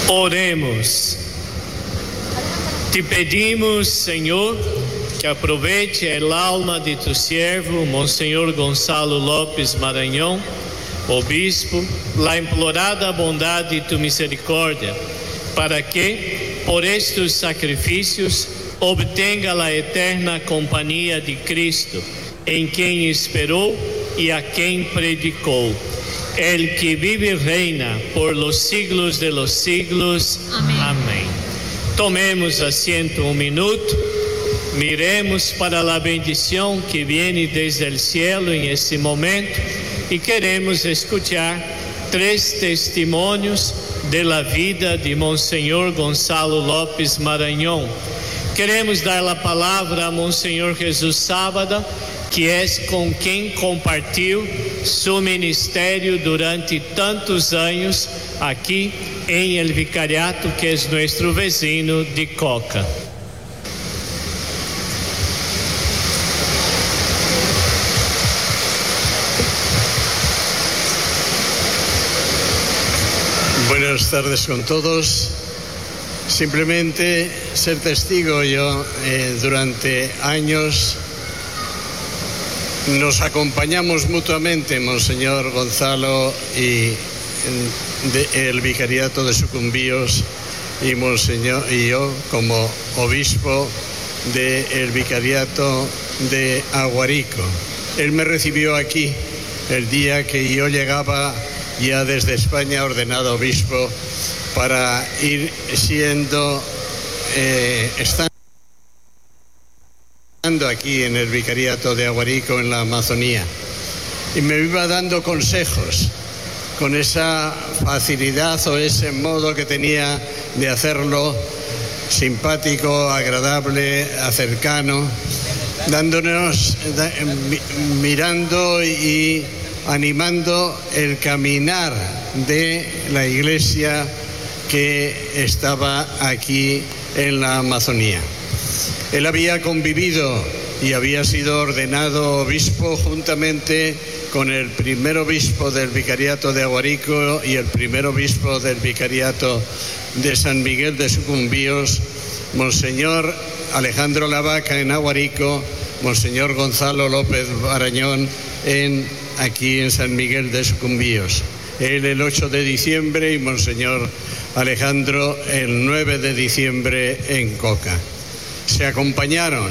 Oremos. Te pedimos, Senhor, que aproveite el alma de tu siervo, Monsenhor Gonçalo Lopes Maranhão, obispo, la implorada bondad de tu misericordia, para que, por estos sacrificios, obtenga la eterna compañía de Cristo, en quien esperó y a quien predicó, el que vive y reina por los siglos de los siglos. Amén. Amén. Tomemos asiento un minuto, miremos para la bendición que viene desde el cielo en este momento y queremos escuchar 3 testimonios de la vida de Monsenhor Gonçalo Lopes Maranhão. Queremos dar la palabra a Monsenhor Jesús Sábado, que es con quien compartió su ministerio durante tantos años aquí en el vicariato, que es nuestro vecino de Coca. Buenas tardes con todos. Simplemente ser testigo. Yo durante años nos acompañamos mutuamente, Monseñor Gonzalo y el vicariato de Sucumbíos y Monseñor y yo como obispo del vicariato de Aguarico. Él me recibió aquí el día que yo llegaba ya desde España ordenado obispo para ir estando aquí en el vicariato de Aguarico en la Amazonía, y me iba dando consejos con esa facilidad o ese modo que tenía de hacerlo, simpático, agradable, cercano, dándonos, mirando y animando el caminar de la iglesia que estaba aquí en la Amazonía. Él había convivido y había sido ordenado obispo juntamente con el primer obispo del vicariato de Aguarico y el primer obispo del vicariato de San Miguel de Sucumbíos, Monseñor Alejandro Lavaca en Aguarico, Monseñor Gonzalo López Marañón aquí en San Miguel de Sucumbíos. Él el 8 de diciembre y Monseñor Alejandro el 9 de diciembre en Coca. Se acompañaron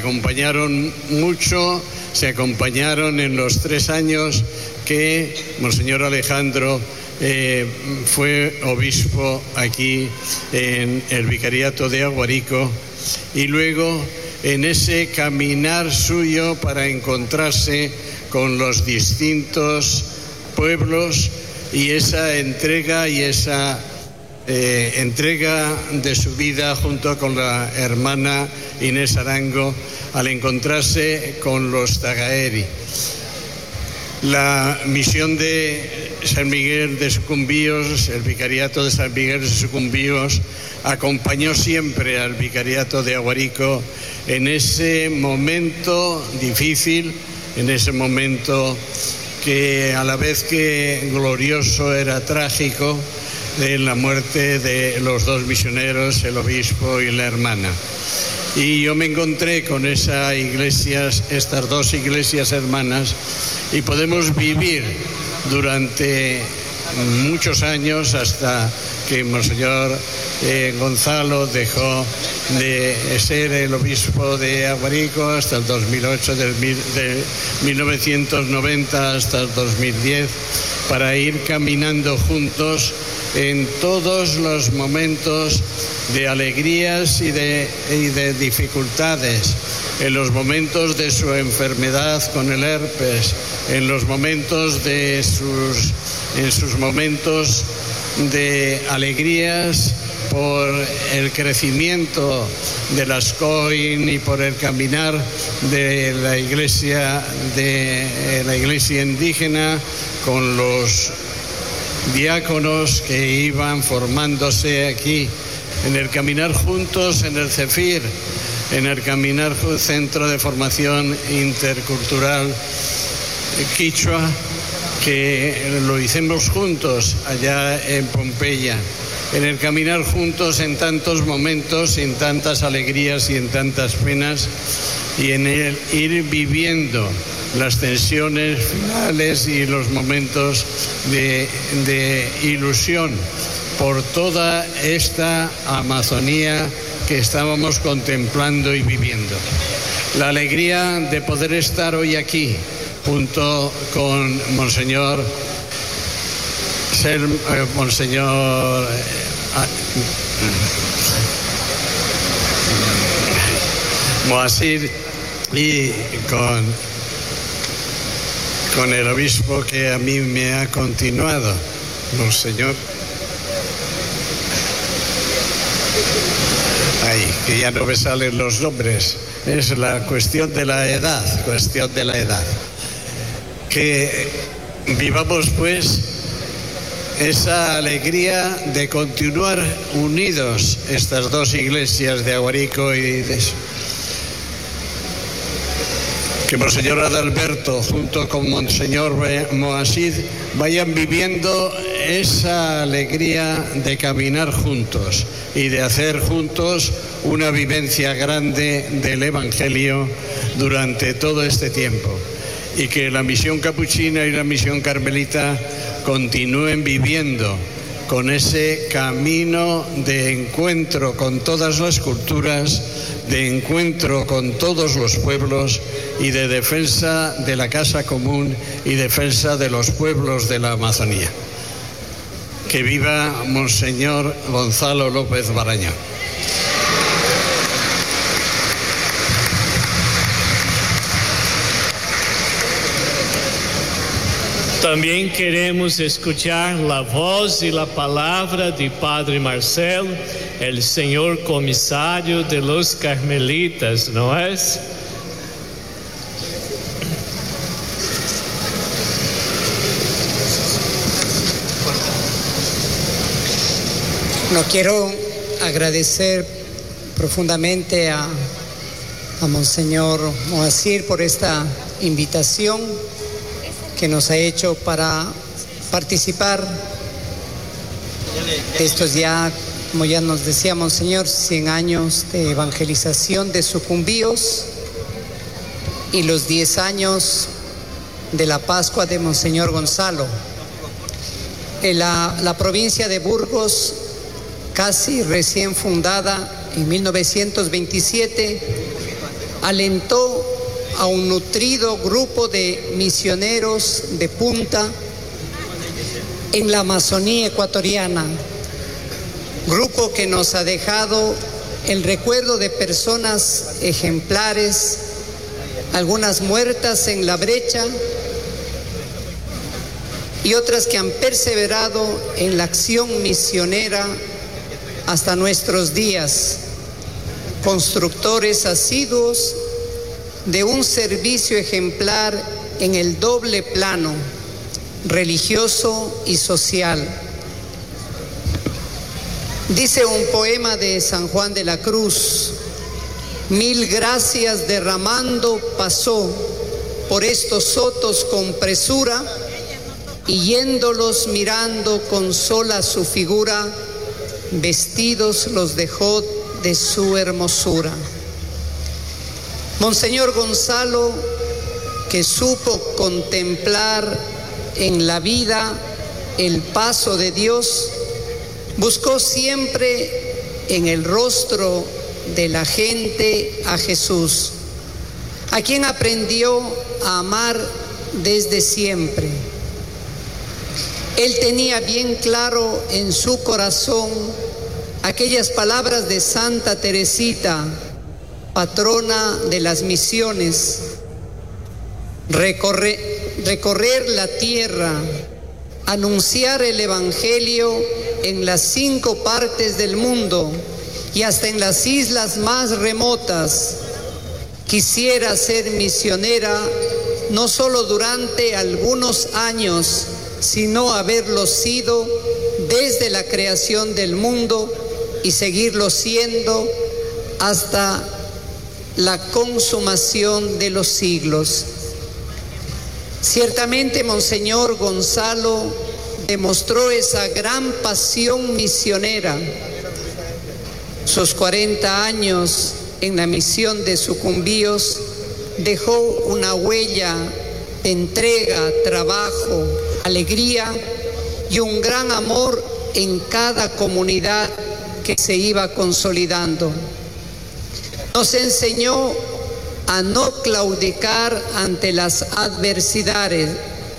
mucho, se acompañaron en los 3 años que Monseñor Alejandro fue obispo aquí en el vicariato de Aguarico, y luego en ese caminar suyo para encontrarse con los distintos pueblos y esa entrega entrega de su vida junto con la hermana Inés Arango al encontrarse con los Tagaeri. La misión de San Miguel de Sucumbíos, el vicariato de San Miguel de Sucumbíos, acompañó siempre al vicariato de Aguarico en ese momento difícil, en ese momento que a la vez que glorioso era trágico, de la muerte de los 2 misioneros, el obispo y la hermana. Y yo me encontré con estas 2 iglesias hermanas, y podemos vivir durante muchos años hasta que Monseñor Gonzalo dejó de ser el obispo de Aguarico hasta el 2008, de 1990 hasta el 2010, para ir caminando juntos en todos los momentos de alegrías y de dificultades, en los momentos de su enfermedad con el herpes, en los momentos en sus momentos de alegrías por el crecimiento de las COIN y por el caminar de la iglesia indígena, con los diáconos que iban formándose aquí, en el caminar juntos en el CEFIR, en el caminar Centro de Formación Intercultural Quichua, que lo hicimos juntos allá en Pompeya, en el caminar juntos en tantos momentos, en tantas alegrías y en tantas penas, y en el ir viviendo las tensiones finales y los momentos de ilusión por toda esta Amazonía que estábamos contemplando y viviendo. La alegría de poder estar hoy aquí junto con Monseñor Moacir y con el obispo que a mí me ha continuado, Monseñor. Ay, que ya no me salen los nombres. Es la cuestión de la edad, Que vivamos pues esa alegría de continuar unidos estas dos iglesias de Aguarico y de que Monseñor Adalberto junto con Monseñor Moacid vayan viviendo esa alegría de caminar juntos y de hacer juntos una vivencia grande del Evangelio durante todo este tiempo, y que la misión capuchina y la misión carmelita continúen viviendo con ese camino de encuentro con todas las culturas, de encuentro con todos los pueblos y de defensa de la casa común y defensa de los pueblos de la Amazonía. Que viva Monseñor Gonzalo López Barañón. También queremos escuchar la voz y la palabra de Padre Marcelo, el señor comisario de los carmelitas, ¿no es? No quiero agradecer profundamente a Monseñor Moacir por esta invitación que nos ha hecho para participar de estos ya, como ya nos decía Monseñor, 100 años de evangelización de Sucumbíos y los 10 años de la Pascua de Monseñor Gonzalo. En la provincia de Burgos, casi recién fundada en 1927, alentó a un nutrido grupo de misioneros de punta en la Amazonía ecuatoriana, grupo que nos ha dejado el recuerdo de personas ejemplares, algunas muertas en la brecha y otras que han perseverado en la acción misionera hasta nuestros días, constructores asiduos de un servicio ejemplar en el doble plano, religioso y social. Dice un poema de San Juan de la Cruz: 1000 gracias derramando pasó por estos sotos con presura, y yéndolos mirando con sola su figura, vestidos los dejó de su hermosura. Monseñor Gonzalo, que supo contemplar en la vida el paso de Dios, buscó siempre en el rostro de la gente a Jesús, a quien aprendió a amar desde siempre. Él tenía bien claro en su corazón aquellas palabras de Santa Teresita, patrona de las misiones: recorrer la tierra, anunciar el Evangelio en las 5 partes del mundo y hasta en las islas más remotas. Quisiera ser misionera no solo durante algunos años, sino haberlo sido desde la creación del mundo y seguirlo siendo hasta la consumación de los siglos. Ciertamente, Monseñor Gonzalo demostró esa gran pasión misionera. Sus 40 años en la misión de Sucumbíos dejó una huella de entrega, trabajo, alegría y un gran amor en cada comunidad que se iba consolidando. Nos enseñó a no claudicar ante las adversidades,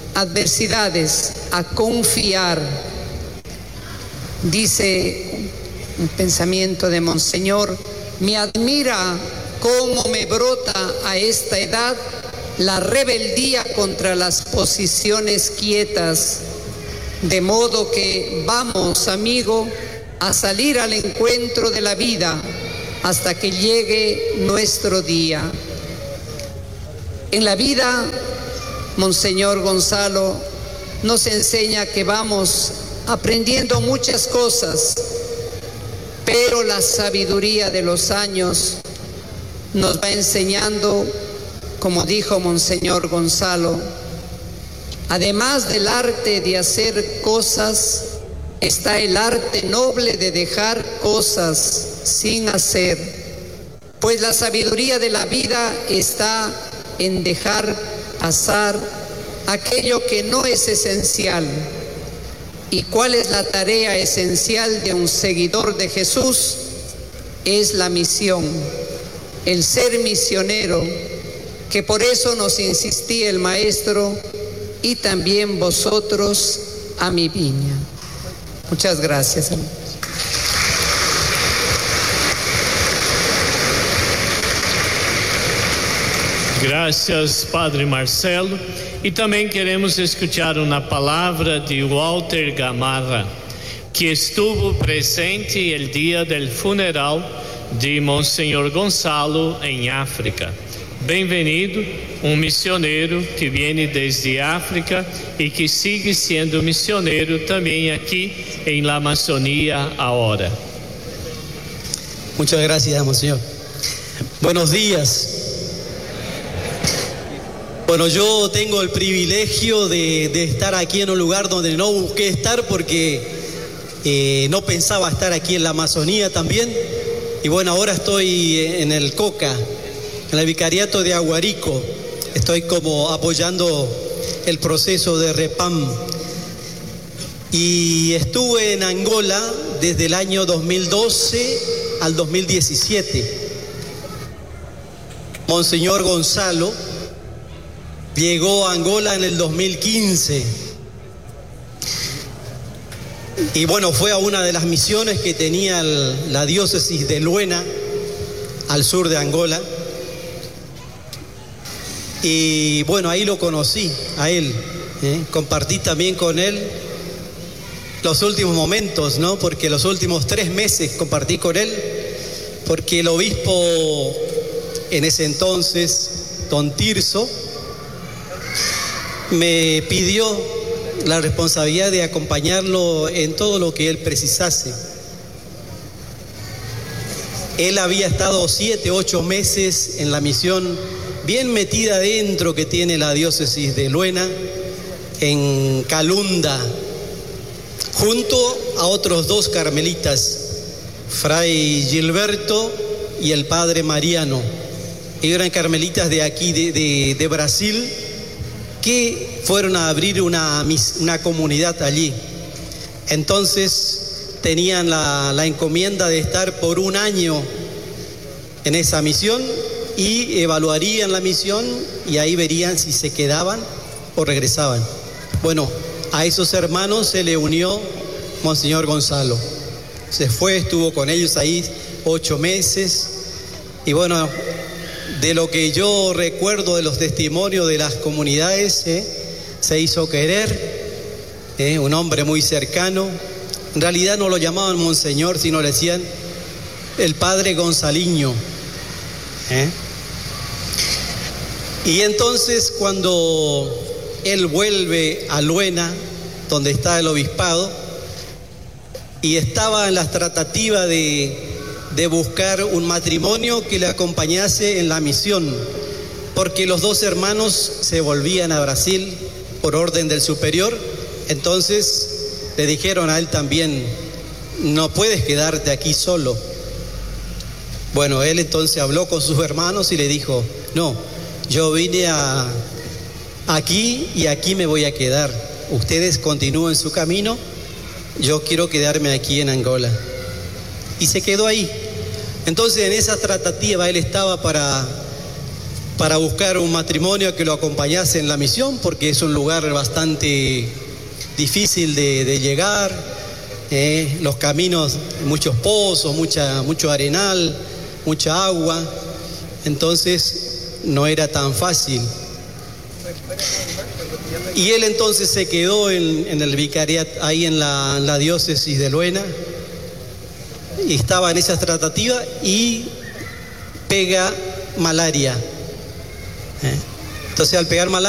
a confiar. Dice un pensamiento de Monseñor: me admira cómo me brota a esta edad la rebeldía contra las posiciones quietas, de modo que vamos, amigo, a salir al encuentro de la vida hasta que llegue nuestro día. En la vida, Monseñor Gonzalo nos enseña que vamos aprendiendo muchas cosas, pero la sabiduría de los años nos va enseñando, como dijo Monseñor Gonzalo, además del arte de hacer cosas, está el arte noble de dejar cosas sin hacer, pues la sabiduría de la vida está en dejar pasar aquello que no es esencial. ¿Y cuál es la tarea esencial de un seguidor de Jesús? Es la misión, el ser misionero, que por eso nos insistía el Maestro: y también vosotros a mi viña. Muchas gracias, amigos. Gracias, Padre Marcelo. E também queremos escutar uma palavra de Walter Gamarra, que estuvo presente el dia del funeral de Monsenhor Gonçalo em África. Bem-vindo, missioneiro que vem desde África e que sigue sendo missioneiro também aqui em la Amazonía ahora. Muchas gracias, Monseñor. Buenos días. Bueno, yo tengo el privilegio de estar aquí en un lugar donde no busqué estar porque no pensaba estar aquí en la Amazonía también. Y bueno, ahora estoy en el Coca, en el vicariato de Aguarico. Estoy como apoyando el proceso de REPAM. Y estuve en Angola desde el año 2012 al 2017. Monseñor Gonzalo llegó a Angola en el 2015 y bueno, fue a una de las misiones que tenía la diócesis de Luena, al sur de Angola, y bueno, ahí lo conocí a él, compartí también con él los últimos momentos, ¿no? Porque los últimos 3 meses compartí con él, porque el obispo en ese entonces, don Tirso, me pidió la responsabilidad de acompañarlo en todo lo que él precisase. Él había estado 7, 8 meses en la misión bien metida adentro que tiene la diócesis de Luena, en Calunda, junto a otros 2 carmelitas, Fray Gilberto y el Padre Mariano. Ellos eran carmelitas de aquí, de Brasil, que fueron a abrir una comunidad allí. Entonces tenían la encomienda de estar por 1 año en esa misión y evaluarían la misión y ahí verían si se quedaban o regresaban. Bueno, a esos hermanos se le unió Monseñor Gonzalo. Se fue, estuvo con ellos ahí 8 meses y bueno, de lo que yo recuerdo de los testimonios de las comunidades, se hizo querer, un hombre muy cercano. En realidad no lo llamaban Monseñor, sino le decían el Padre Gonzaliño. Y entonces cuando él vuelve a Luena, donde está el obispado, y estaba en las tratativas de buscar un matrimonio que le acompañase en la misión, porque los dos hermanos se volvían a Brasil por orden del superior. Entonces le dijeron a él también: no puedes quedarte aquí solo. Bueno, él entonces habló con sus hermanos y le dijo: no, yo vine aquí y aquí me voy a quedar. Ustedes continúen su camino, yo quiero quedarme aquí en Angola. Y se quedó ahí. Entonces en esa tratativa él estaba para buscar un matrimonio que lo acompañase en la misión, porque es un lugar bastante difícil de llegar, los caminos, muchos pozos, mucho arenal, mucha agua, entonces no era tan fácil. Y él entonces se quedó en el vicariato, ahí en la diócesis de Luena, y estaba en esa tratativa y pega malaria. Entonces al pegar malaria